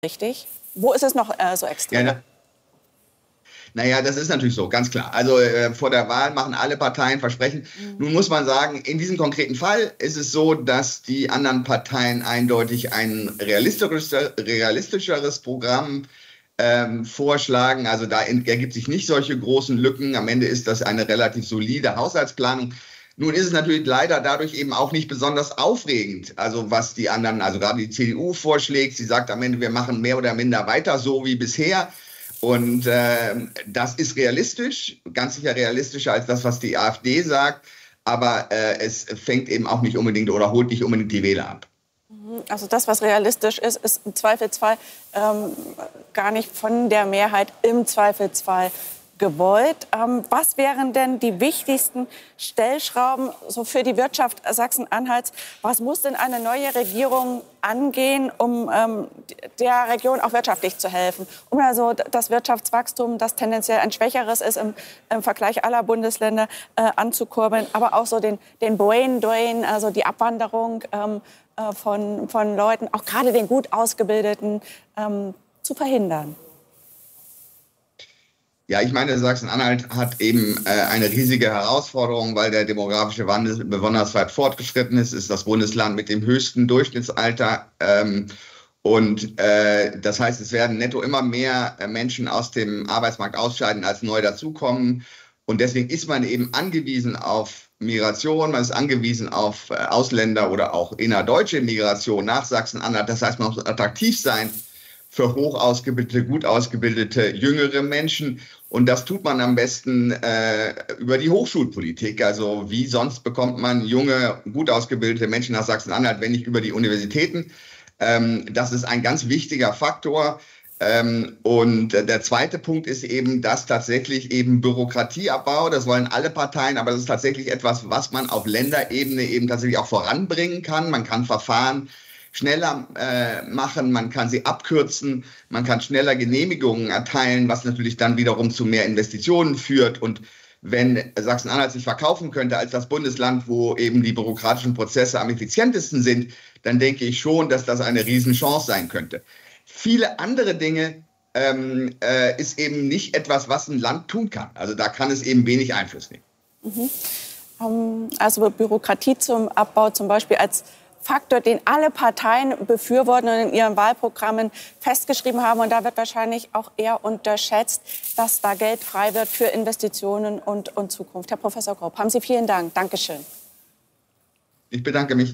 richtig? Wo ist es noch so extrem? Ja, naja, das ist natürlich so, ganz klar. Also vor der Wahl machen alle Parteien Versprechen. Nun muss man sagen, in diesem konkreten Fall ist es so, dass die anderen Parteien eindeutig ein realistischeres Programm vorschlagen. Also da ergibt sich nicht solche großen Lücken. Am Ende ist das eine relativ solide Haushaltsplanung. Nun ist es natürlich leider dadurch eben auch nicht besonders aufregend. Also was die anderen, also gerade die CDU vorschlägt, sie sagt am Ende, wir machen mehr oder minder weiter so wie bisher. Und das ist realistisch, ganz sicher realistischer als das, was die AfD sagt. Aber es fängt eben auch nicht unbedingt oder holt nicht unbedingt die Wähler ab. Also das, was realistisch ist, ist im Zweifelsfall gar nicht von der Mehrheit im Zweifelsfall gewollt. Was wären denn die wichtigsten Stellschrauben so für die Wirtschaft Sachsen-Anhalts? Was muss denn eine neue Regierung angehen, um der Region auch wirtschaftlich zu helfen? Um also das Wirtschaftswachstum, das tendenziell ein schwächeres ist im Vergleich aller Bundesländer, anzukurbeln, aber auch so den Brain Drain, also die Abwanderung von Leuten, auch gerade den gut Ausgebildeten, zu verhindern. Ja, ich meine, Sachsen-Anhalt hat eben eine riesige Herausforderung, weil der demografische Wandel besonders weit fortgeschritten ist. Es ist das Bundesland mit dem höchsten Durchschnittsalter. Das heißt, es werden netto immer mehr Menschen aus dem Arbeitsmarkt ausscheiden, als neu dazukommen. Und deswegen ist man eben angewiesen auf Migration, man ist angewiesen auf Ausländer oder auch innerdeutsche Migration nach Sachsen-Anhalt. Das heißt, man muss attraktiv sein für hoch ausgebildete, gut ausgebildete, jüngere Menschen. Und das tut man am besten über die Hochschulpolitik. Also wie sonst bekommt man junge, gut ausgebildete Menschen nach Sachsen-Anhalt, wenn nicht über die Universitäten. Das ist ein ganz wichtiger Faktor. Und der zweite Punkt ist eben, dass tatsächlich eben Bürokratieabbau, das wollen alle Parteien, aber das ist tatsächlich etwas, was man auf Länderebene eben tatsächlich auch voranbringen kann. Man kann Verfahren schneller machen, man kann sie abkürzen, man kann schneller Genehmigungen erteilen, was natürlich dann wiederum zu mehr Investitionen führt. Und wenn Sachsen-Anhalt sich verkaufen könnte als das Bundesland, wo eben die bürokratischen Prozesse am effizientesten sind, dann denke ich schon, dass das eine Riesenchance sein könnte. Viele andere Dinge ist eben nicht etwas, was ein Land tun kann. Also da kann es eben wenig Einfluss nehmen. Also Bürokratie zum Abbau zum Beispiel als Faktor, den alle Parteien befürworten und in ihren Wahlprogrammen festgeschrieben haben. Und da wird wahrscheinlich auch eher unterschätzt, dass da Geld frei wird für Investitionen und Zukunft. Herr Professor Grob, haben Sie vielen Dank. Dankeschön. Ich bedanke mich.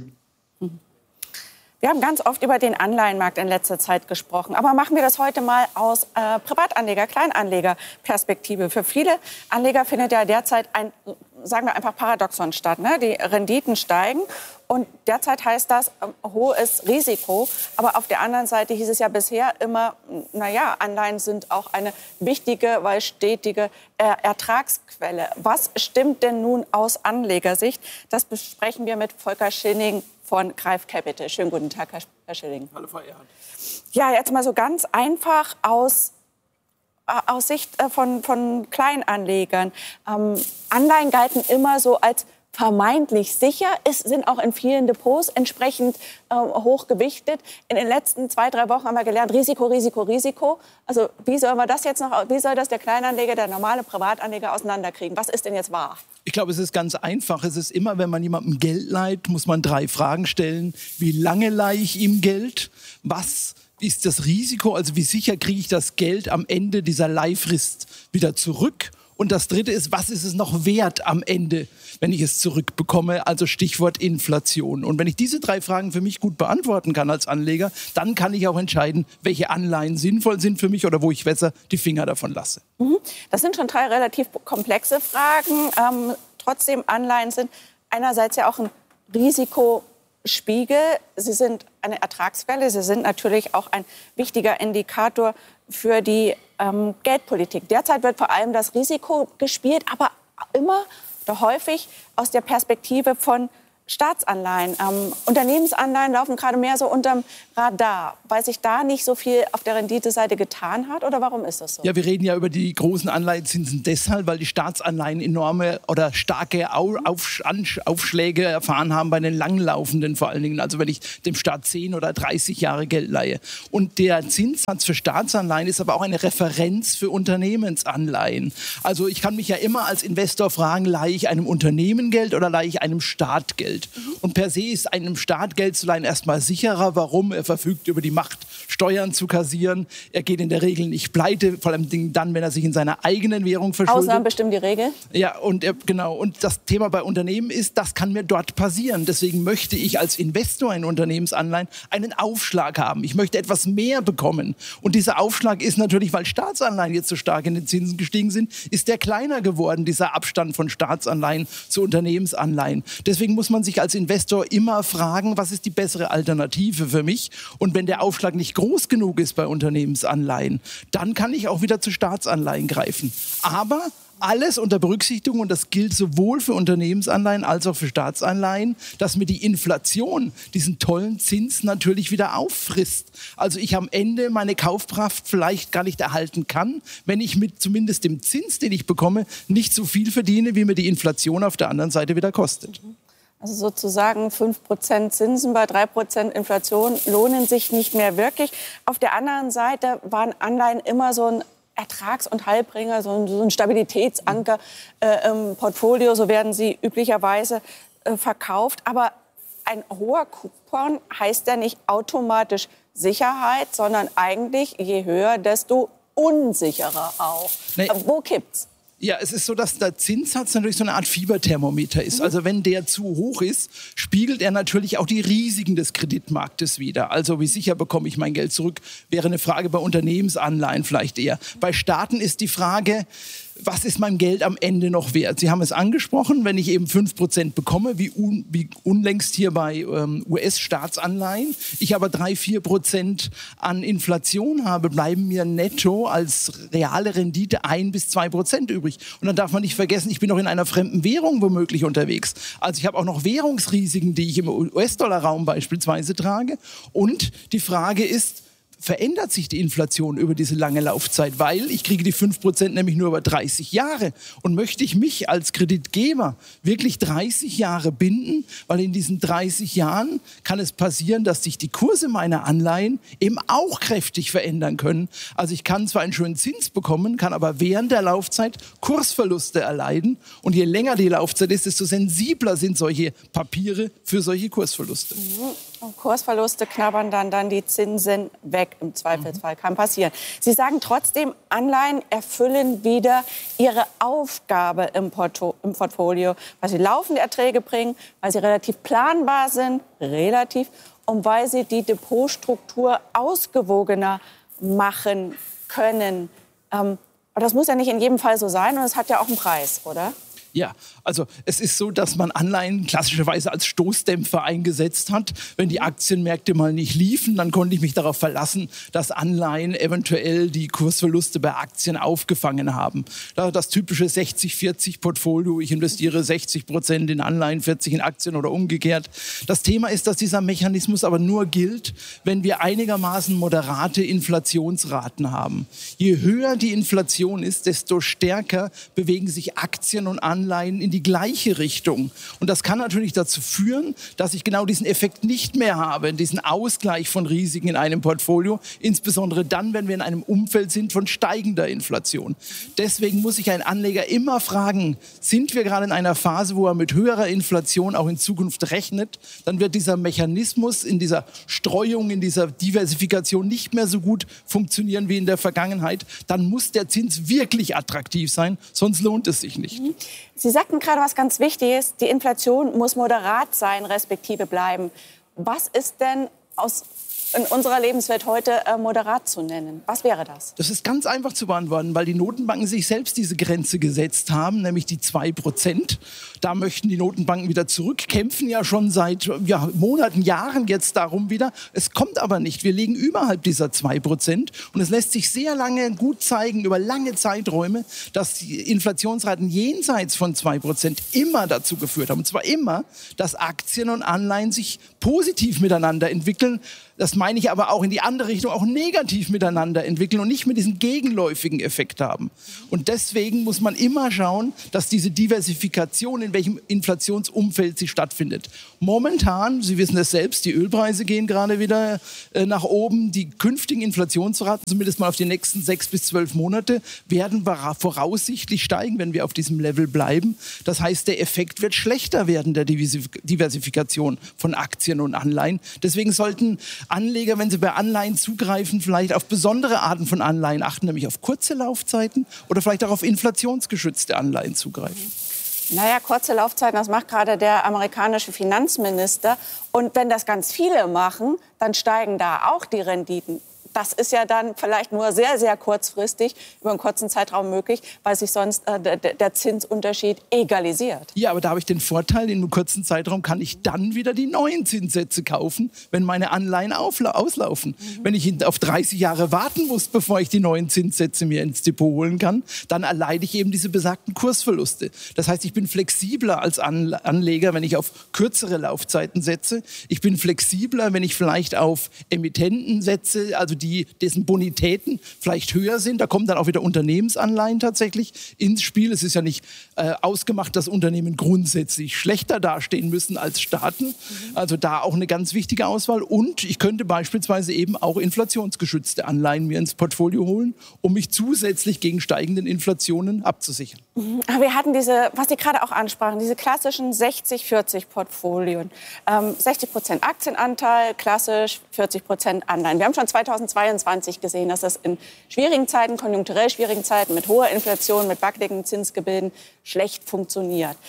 Wir haben ganz oft über den Anleihenmarkt in letzter Zeit gesprochen. Aber machen wir das heute mal aus Privatanleger-, Kleinanlegerperspektive. Für viele Anleger findet ja derzeit ein, sagen wir einfach, Paradoxon statt. Ne? Die Renditen steigen und derzeit heißt das hohes Risiko. Aber auf der anderen Seite hieß es ja bisher immer, naja, Anleihen sind auch eine wichtige, weil stetige Ertragsquelle. Was stimmt denn nun aus Anlegersicht? Das besprechen wir mit Volker Schilling von Greif Capital. Schönen guten Tag, Herr Schilling. Hallo, Frau Erhardt. Ja, jetzt mal so ganz einfach aus Sicht von Kleinanlegern. Anleihen galten immer so als vermeintlich sicher, sind auch in vielen Depots entsprechend hoch gewichtet. In den letzten 2-3 Wochen haben wir gelernt, Risiko, Risiko, Risiko. Also wie soll das der Kleinanleger, der normale Privatanleger auseinanderkriegen? Was ist denn jetzt wahr? Ich glaube, es ist ganz einfach. Es ist immer, wenn man jemandem Geld leiht, muss man 3 Fragen stellen. Wie lange leihe ich ihm Geld? Was ist das Risiko? Also wie sicher kriege ich das Geld am Ende dieser Leihfrist wieder zurück? Und das Dritte ist, was ist es noch wert am Ende, wenn ich es zurückbekomme? Also Stichwort Inflation. Und wenn ich diese 3 Fragen für mich gut beantworten kann als Anleger, dann kann ich auch entscheiden, welche Anleihen sinnvoll sind für mich oder wo ich besser die Finger davon lasse. Das sind schon 3 relativ komplexe Fragen. Trotzdem, Anleihen sind einerseits ja auch ein Risikospiegel. Sie sind eine Ertragsquelle. Sie sind natürlich auch ein wichtiger Indikator für die Geldpolitik. Derzeit wird vor allem das Risiko gespielt, aber immer oder häufig aus der Perspektive von Staatsanleihen, Unternehmensanleihen laufen gerade mehr so unterm Radar, weil sich da nicht so viel auf der Renditeseite getan hat? Oder warum ist das so? Ja, wir reden ja über die großen Anleihenzinsen deshalb, weil die Staatsanleihen enorme oder starke Aufschläge erfahren haben bei den langlaufenden vor allen Dingen. Also wenn ich dem Staat 10 oder 30 Jahre Geld leihe. Und der Zinssatz für Staatsanleihen ist aber auch eine Referenz für Unternehmensanleihen. Also ich kann mich ja immer als Investor fragen, leihe ich einem Unternehmen Geld oder leihe ich einem Staat Geld? Und per se ist einem Staat Geld zu leihen erstmal sicherer. Warum? Er verfügt über die Macht, Steuern zu kassieren. Er geht in der Regel nicht pleite, vor allem dann, wenn er sich in seiner eigenen Währung verschuldet. Ausnahmen bestimmen die Regel. Ja, und genau. Und das Thema bei Unternehmen ist, das kann mir dort passieren. Deswegen möchte ich als Investor in Unternehmensanleihen einen Aufschlag haben. Ich möchte etwas mehr bekommen. Und dieser Aufschlag ist natürlich, weil Staatsanleihen jetzt so stark in den Zinsen gestiegen sind, ist der kleiner geworden, dieser Abstand von Staatsanleihen zu Unternehmensanleihen. Deswegen muss man sich als Investor immer fragen, was ist die bessere Alternative für mich? Und wenn der Aufschlag nicht groß genug ist bei Unternehmensanleihen, dann kann ich auch wieder zu Staatsanleihen greifen. Aber alles unter Berücksichtigung, und das gilt sowohl für Unternehmensanleihen als auch für Staatsanleihen, dass mir die Inflation diesen tollen Zins natürlich wieder auffrisst. Also ich am Ende meine Kaufkraft vielleicht gar nicht erhalten kann, wenn ich mit zumindest dem Zins, den ich bekomme, nicht so viel verdiene, wie mir die Inflation auf der anderen Seite wieder kostet. Also sozusagen 5% Zinsen bei 3% Inflation lohnen sich nicht mehr wirklich. Auf der anderen Seite waren Anleihen immer so ein Ertrags- und Heilbringer, so ein Stabilitätsanker im Portfolio. So werden sie üblicherweise verkauft. Aber ein hoher Coupon heißt ja nicht automatisch Sicherheit, sondern eigentlich je höher, desto unsicherer auch. Nee. Wo kippt's? Ja, es ist so, dass der Zinssatz natürlich so eine Art Fieberthermometer ist. Also wenn der zu hoch ist, spiegelt er natürlich auch die Risiken des Kreditmarktes wider. Also wie sicher bekomme ich mein Geld zurück, wäre eine Frage bei Unternehmensanleihen vielleicht eher. Bei Staaten ist die Frage, was ist mein Geld am Ende noch wert? Sie haben es angesprochen, wenn ich eben 5% bekomme, wie unlängst hier bei US-Staatsanleihen, ich aber 3-4% an Inflation habe, bleiben mir netto als reale Rendite 1-2% übrig. Und dann darf man nicht vergessen, ich bin noch in einer fremden Währung womöglich unterwegs. Also ich habe auch noch Währungsrisiken, die ich im US-Dollar-Raum beispielsweise trage. Und die Frage ist, verändert sich die Inflation über diese lange Laufzeit, weil ich kriege die 5% nämlich nur über 30 Jahre. Und möchte ich mich als Kreditgeber wirklich 30 Jahre binden, weil in diesen 30 Jahren kann es passieren, dass sich die Kurse meiner Anleihen eben auch kräftig verändern können. Also ich kann zwar einen schönen Zins bekommen, kann aber während der Laufzeit Kursverluste erleiden. Und je länger die Laufzeit ist, desto sensibler sind solche Papiere für solche Kursverluste. Und Kursverluste knabbern dann die Zinsen weg. Im Zweifelsfall kann passieren. Sie sagen trotzdem, Anleihen erfüllen wieder ihre Aufgabe im Portfolio, weil sie laufende Erträge bringen, weil sie relativ planbar sind, und weil sie die Depotstruktur ausgewogener machen können. Aber das muss ja nicht in jedem Fall so sein und es hat ja auch einen Preis, oder? Ja, also es ist so, dass man Anleihen klassischerweise als Stoßdämpfer eingesetzt hat. Wenn die Aktienmärkte mal nicht liefen, dann konnte ich mich darauf verlassen, dass Anleihen eventuell die Kursverluste bei Aktien aufgefangen haben. Das typische 60-40-Portfolio, ich investiere 60% in Anleihen, 40% in Aktien oder umgekehrt. Das Thema ist, dass dieser Mechanismus aber nur gilt, wenn wir einigermaßen moderate Inflationsraten haben. Je höher die Inflation ist, desto stärker bewegen sich Aktien und Anleihen in die gleiche Richtung. Und das kann natürlich dazu führen, dass ich genau diesen Effekt nicht mehr habe, diesen Ausgleich von Risiken in einem Portfolio, insbesondere dann, wenn wir in einem Umfeld sind von steigender Inflation. Deswegen muss sich ein Anleger immer fragen, sind wir gerade in einer Phase, wo er mit höherer Inflation auch in Zukunft rechnet, dann wird dieser Mechanismus in dieser Streuung, in dieser Diversifikation nicht mehr so gut funktionieren wie in der Vergangenheit. Dann muss der Zins wirklich attraktiv sein, sonst lohnt es sich nicht. Sie sagten gerade was ganz Wichtiges, die Inflation muss moderat sein, respektive bleiben. Was ist denn aus in unserer Lebenswelt heute moderat zu nennen? Was wäre das? Das ist ganz einfach zu beantworten, weil die Notenbanken sich selbst diese Grenze gesetzt haben, nämlich die 2%. Da möchten die Notenbanken wieder zurück, kämpfen ja schon seit Monaten, Jahren jetzt darum wieder. Es kommt aber nicht. Wir liegen überhalb dieser 2%. Und es lässt sich sehr lange gut zeigen, über lange Zeiträume, dass die Inflationsraten jenseits von 2% immer dazu geführt haben. Und zwar immer, dass Aktien und Anleihen sich positiv miteinander entwickeln. Das meine ich aber auch in die andere Richtung, auch negativ miteinander entwickeln und nicht mit diesem gegenläufigen Effekt haben. Und deswegen muss man immer schauen, dass diese Diversifikation, in welchem Inflationsumfeld sie stattfindet. Momentan, Sie wissen es selbst, die Ölpreise gehen gerade wieder nach oben. Die künftigen Inflationsraten, zumindest mal auf die nächsten 6 bis 12 Monate, werden voraussichtlich steigen, wenn wir auf diesem Level bleiben. Das heißt, der Effekt wird schlechter werden der Diversifikation von Aktien und Anleihen. Deswegen sollten Anleger, wenn sie bei Anleihen zugreifen, vielleicht auf besondere Arten von Anleihen achten, nämlich auf kurze Laufzeiten oder vielleicht auch auf inflationsgeschützte Anleihen zugreifen. Naja, kurze Laufzeiten, das macht gerade der amerikanische Finanzminister. Und wenn das ganz viele machen, dann steigen da auch die Renditen. Das ist ja dann vielleicht nur sehr, sehr kurzfristig, über einen kurzen Zeitraum möglich, weil sich sonst der Zinsunterschied egalisiert. Ja, aber da habe ich den Vorteil, in einem kurzen Zeitraum kann ich dann wieder die neuen Zinssätze kaufen, wenn meine Anleihen auslaufen. Wenn ich auf 30 Jahre warten muss, bevor ich die neuen Zinssätze mir ins Depot holen kann, dann erleide ich eben diese besagten Kursverluste. Das heißt, ich bin flexibler als Anleger, wenn ich auf kürzere Laufzeiten setze. Ich bin flexibler, wenn ich vielleicht auf Emittenten setze, also dessen Bonitäten vielleicht höher sind. Da kommen dann auch wieder Unternehmensanleihen tatsächlich ins Spiel. Es ist ja nicht ausgemacht, dass Unternehmen grundsätzlich schlechter dastehen müssen als Staaten. Also da auch eine ganz wichtige Auswahl. Und ich könnte beispielsweise eben auch inflationsgeschützte Anleihen mir ins Portfolio holen, um mich zusätzlich gegen steigenden Inflationen abzusichern. Aber wir hatten diese, was Sie gerade auch ansprachen, diese klassischen 60-40-Portfolien. 60% Aktienanteil, klassisch 40% Anleihen. Wir haben schon 2022 gesehen, dass das in schwierigen Zeiten, konjunkturell schwierigen Zeiten, mit hoher Inflation, mit wackeligen Zinsgebilden schlecht funktioniert.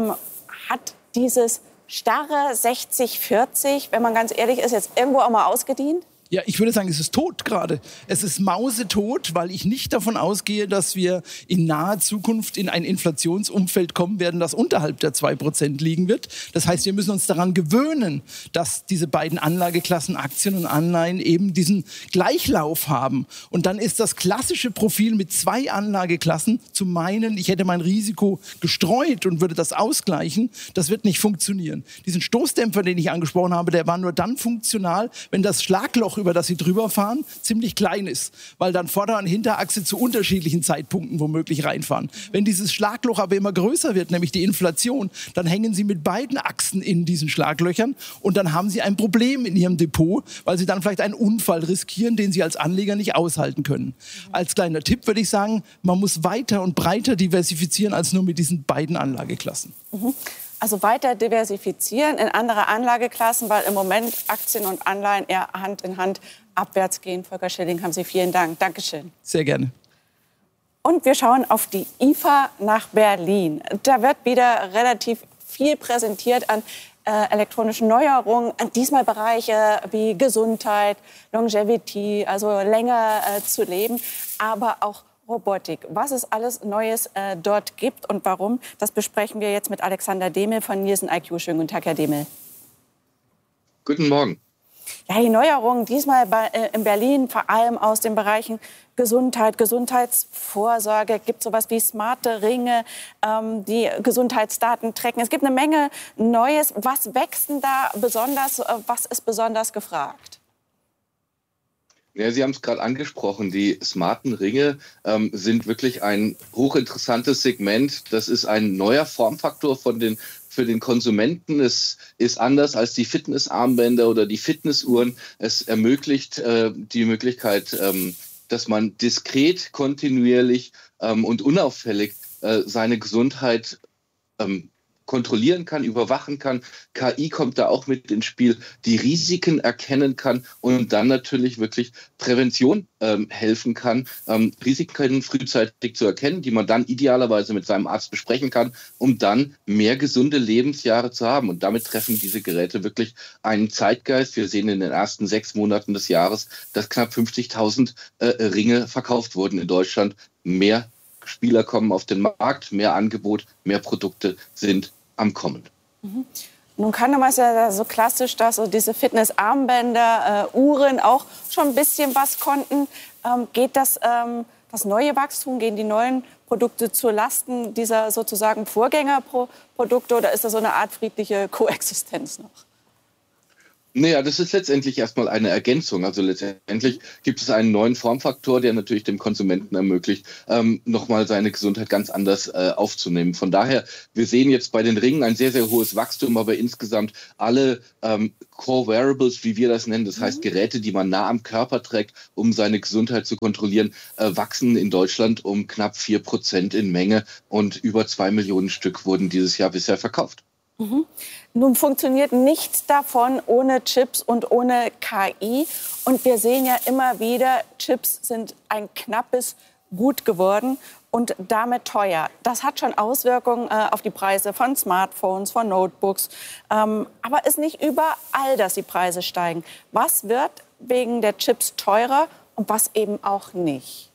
Hat dieses starre 60-40, wenn man ganz ehrlich ist, jetzt irgendwo auch mal ausgedient? Ja, ich würde sagen, es ist tot gerade. Es ist mausetot, weil ich nicht davon ausgehe, dass wir in naher Zukunft in ein Inflationsumfeld kommen werden, das unterhalb der 2% liegen wird. Das heißt, wir müssen uns daran gewöhnen, dass diese beiden Anlageklassen, Aktien und Anleihen, eben diesen Gleichlauf haben. Und dann ist das klassische Profil mit 2 Anlageklassen zu meinen, ich hätte mein Risiko gestreut und würde das ausgleichen, das wird nicht funktionieren. Diesen Stoßdämpfer, den ich angesprochen habe, der war nur dann funktional, wenn das Schlagloch, über das Sie drüber fahren, ziemlich klein ist, weil dann Vorder- und Hinterachse zu unterschiedlichen Zeitpunkten womöglich reinfahren. Wenn dieses Schlagloch aber immer größer wird, nämlich die Inflation, dann hängen Sie mit beiden Achsen in diesen Schlaglöchern und dann haben Sie ein Problem in Ihrem Depot, weil Sie dann vielleicht einen Unfall riskieren, den Sie als Anleger nicht aushalten können. Als kleiner Tipp würde ich sagen, man muss weiter und breiter diversifizieren als nur mit diesen beiden Anlageklassen. Also weiter diversifizieren in andere Anlageklassen, weil im Moment Aktien und Anleihen eher Hand in Hand abwärts gehen. Volker Schilling, haben Sie vielen Dank. Dankeschön. Sehr gerne. Und wir schauen auf die IFA nach Berlin. Da wird wieder relativ viel präsentiert an elektronischen Neuerungen, diesmal Bereiche wie Gesundheit, Longevity, also länger zu leben, aber auch Robotik. Was es alles Neues dort gibt und warum, das besprechen wir jetzt mit Alexander Demel von Nielsen IQ. Schönen guten Tag, Herr Demel. Guten Morgen. Ja, die Neuerungen diesmal in Berlin, vor allem aus den Bereichen Gesundheit, Gesundheitsvorsorge, gibt sowas wie smarte Ringe, die Gesundheitsdaten tracken. Es gibt eine Menge Neues. Was wächst denn da besonders? Was ist besonders gefragt? Ja, Sie haben es gerade angesprochen, die smarten Ringe sind wirklich ein hochinteressantes Segment. Das ist ein neuer Formfaktor für den Konsumenten. Es ist anders als die Fitnessarmbänder oder die Fitnessuhren. Es ermöglicht die Möglichkeit, dass man diskret, kontinuierlich und unauffällig seine Gesundheit kontrollieren kann, überwachen kann. KI kommt da auch mit ins Spiel, die Risiken erkennen kann und dann natürlich wirklich Prävention helfen kann, Risiken frühzeitig zu erkennen, die man dann idealerweise mit seinem Arzt besprechen kann, um dann mehr gesunde Lebensjahre zu haben. Und damit treffen diese Geräte wirklich einen Zeitgeist. Wir sehen in den ersten 6 Monaten des Jahres, dass knapp 50.000 Ringe verkauft wurden in Deutschland. Mehr Spieler kommen auf den Markt, mehr Angebot, mehr Produkte sind am Kommen. Nun kann man es ja so klassisch, dass so diese Fitnessarmbänder, Uhren auch schon ein bisschen was konnten. Geht das neue Wachstum, gehen die neuen Produkte zu Lasten dieser sozusagen Vorgängerprodukte oder ist das so eine Art friedliche Koexistenz noch? Naja, das ist letztendlich erstmal eine Ergänzung. Also letztendlich gibt es einen neuen Formfaktor, der natürlich dem Konsumenten ermöglicht, nochmal seine Gesundheit ganz anders aufzunehmen. Von daher, wir sehen jetzt bei den Ringen ein sehr, sehr hohes Wachstum, aber insgesamt alle Core Wearables, wie wir das nennen, das heißt Geräte, die man nah am Körper trägt, um seine Gesundheit zu kontrollieren, wachsen in Deutschland um knapp 4% in Menge und über 2 Millionen Stück wurden dieses Jahr bisher verkauft. Nun funktioniert nichts davon ohne Chips und ohne KI. Und wir sehen ja immer wieder, Chips sind ein knappes Gut geworden und damit teuer. Das hat schon Auswirkungen auf die Preise von Smartphones, von Notebooks. Aber ist nicht überall, dass die Preise steigen. Was wird wegen der Chips teurer und was eben auch nicht?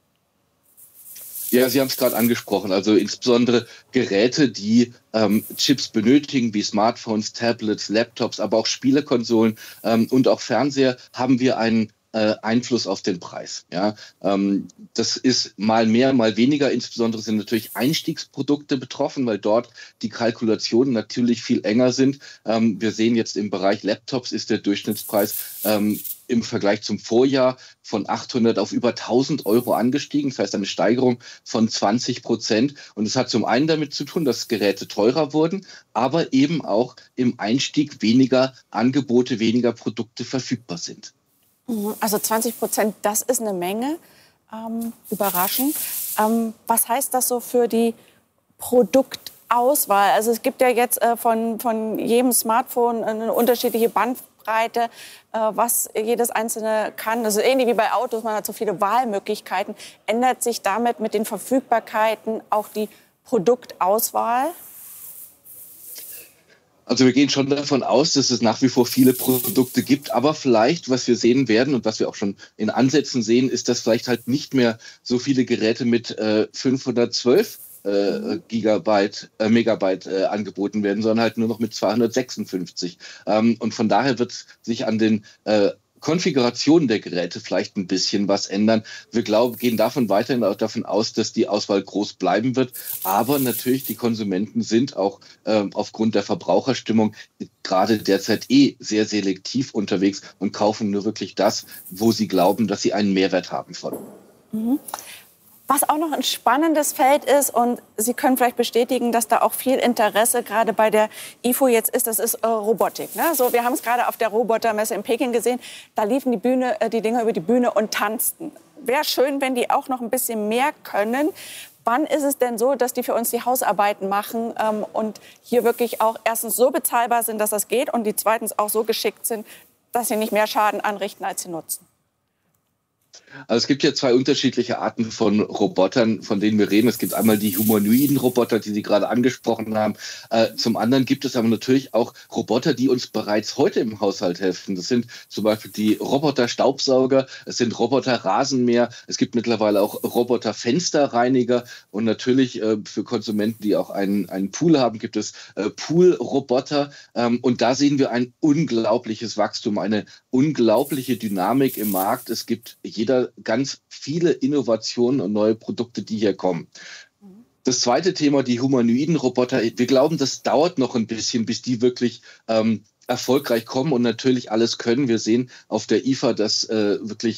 Ja, Sie haben es gerade angesprochen. Also insbesondere Geräte, die Chips benötigen, wie Smartphones, Tablets, Laptops, aber auch Spielekonsolen und auch Fernseher, haben wir einen Einfluss auf den Preis. Ja, das ist mal mehr, mal weniger. Insbesondere sind natürlich Einstiegsprodukte betroffen, weil dort die Kalkulationen natürlich viel enger sind. Wir sehen jetzt im Bereich Laptops ist der Durchschnittspreis im Vergleich zum Vorjahr von 800 auf über 1.000 Euro angestiegen. Das heißt eine Steigerung von 20%. Und es hat zum einen damit zu tun, dass Geräte teurer wurden, aber eben auch im Einstieg weniger Angebote, weniger Produkte verfügbar sind. Also 20%, das ist eine Menge. Überraschend. Was heißt das so für die Produktauswahl? Also es gibt ja jetzt von jedem Smartphone eine unterschiedliche Bandbreite, was jedes einzelne kann. Das ist ähnlich wie bei Autos, man hat so viele Wahlmöglichkeiten. Ändert sich damit mit den Verfügbarkeiten auch die Produktauswahl? Also wir gehen schon davon aus, dass es nach wie vor viele Produkte gibt, aber vielleicht, was wir sehen werden und was wir auch schon in Ansätzen sehen, ist, dass vielleicht halt nicht mehr so viele Geräte mit 512 Megabyte angeboten werden, sondern halt nur noch mit 256. Und von daher wird sich an den Konfiguration der Geräte vielleicht ein bisschen was ändern. Wir gehen weiterhin auch davon aus, dass die Auswahl groß bleiben wird. Aber natürlich, die Konsumenten sind auch aufgrund der Verbraucherstimmung gerade derzeit sehr selektiv unterwegs und kaufen nur wirklich das, wo sie glauben, dass sie einen Mehrwert haben von. Was auch noch ein spannendes Feld ist, und Sie können vielleicht bestätigen, dass da auch viel Interesse gerade bei der IFO jetzt ist, das ist Robotik. Ne? So, wir haben es gerade auf der Robotermesse in Peking gesehen, da liefen die Dinger über die Bühne und tanzten. Wäre schön, wenn die auch noch ein bisschen mehr können. Wann ist es denn so, dass die für uns die Hausarbeiten machen und hier wirklich auch erstens so bezahlbar sind, dass das geht, und die zweitens auch so geschickt sind, dass sie nicht mehr Schaden anrichten, als sie nutzen? Also es gibt ja 2 unterschiedliche Arten von Robotern, von denen wir reden. Es gibt einmal die humanoiden Roboter, die Sie gerade angesprochen haben. Zum anderen gibt es aber natürlich auch Roboter, die uns bereits heute im Haushalt helfen. Das sind zum Beispiel die Roboter-Staubsauger, es sind Roboter-Rasenmäher, es gibt mittlerweile auch Roboter-Fensterreiniger und natürlich für Konsumenten, die auch einen Pool haben, gibt es Pool-Roboter. Und da sehen wir ein unglaubliches Wachstum, eine unglaubliche Dynamik im Markt. Es gibt ganz viele Innovationen und neue Produkte, die hier kommen. Das zweite Thema, die humanoiden Roboter. Wir glauben, das dauert noch ein bisschen, bis die wirklich erfolgreich kommen und natürlich alles können. Wir sehen auf der IFA, dass wirklich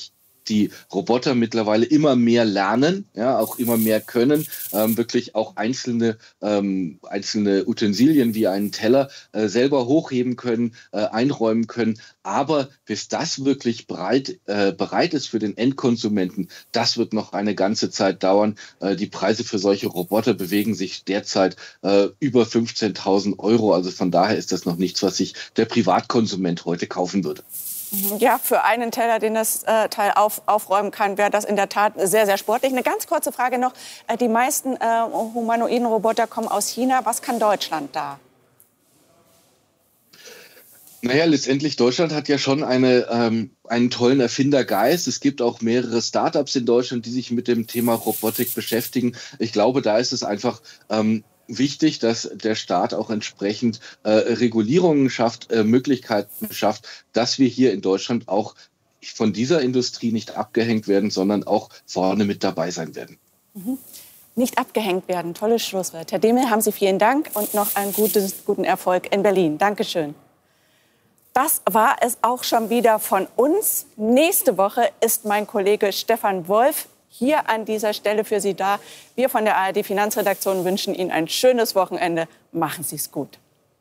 die Roboter mittlerweile immer mehr lernen, ja, auch immer mehr können, wirklich auch einzelne Utensilien wie einen Teller selber hochheben können, einräumen können. Aber bis das wirklich bereit ist für den Endkonsumenten, das wird noch eine ganze Zeit dauern. Die Preise für solche Roboter bewegen sich derzeit über 15.000 €. Also von daher ist das noch nichts, was sich der Privatkonsument heute kaufen würde. Ja, für einen Teller, den das Teil aufräumen kann, wäre das in der Tat sehr, sehr sportlich. Eine ganz kurze Frage noch. Die meisten humanoiden Roboter kommen aus China. Was kann Deutschland da? Naja, letztendlich Deutschland hat ja schon einen tollen Erfindergeist. Es gibt auch mehrere Startups in Deutschland, die sich mit dem Thema Robotik beschäftigen. Ich glaube, da ist es einfach wichtig, dass der Staat auch entsprechend Regulierungen schafft, Möglichkeiten schafft, dass wir hier in Deutschland auch von dieser Industrie nicht abgehängt werden, sondern auch vorne mit dabei sein werden. Nicht abgehängt werden, tolles Schlusswort. Herr Demel, haben Sie vielen Dank und noch einen guten Erfolg in Berlin. Dankeschön. Das war es auch schon wieder von uns. Nächste Woche ist mein Kollege Stefan Wolf hier an dieser Stelle für Sie da. Wir von der ARD Finanzredaktion wünschen Ihnen ein schönes Wochenende. Machen Sie es gut.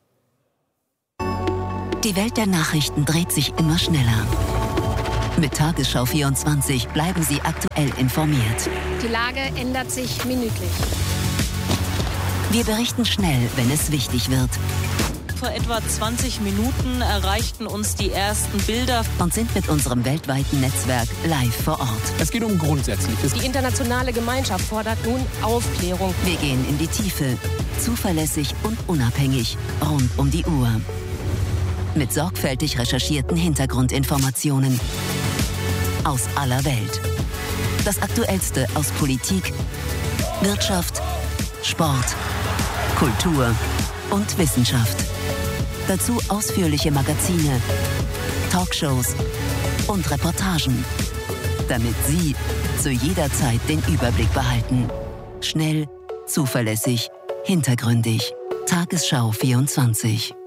Die Welt der Nachrichten dreht sich immer schneller. Mit Tagesschau 24 bleiben Sie aktuell informiert. Die Lage ändert sich minütlich. Wir berichten schnell, wenn es wichtig wird. Vor etwa 20 Minuten erreichten uns die ersten Bilder Und sind mit unserem weltweiten Netzwerk live vor Ort. Es geht um Grundsätzliches. Die internationale Gemeinschaft fordert nun Aufklärung. Wir gehen in die Tiefe, zuverlässig und unabhängig, rund um die Uhr. Mit sorgfältig recherchierten Hintergrundinformationen aus aller Welt. Das Aktuellste aus Politik, Wirtschaft, Sport, Kultur und Wissenschaft. Dazu ausführliche Magazine, Talkshows und Reportagen, damit Sie zu jeder Zeit den Überblick behalten. Schnell, zuverlässig, hintergründig. Tagesschau 24.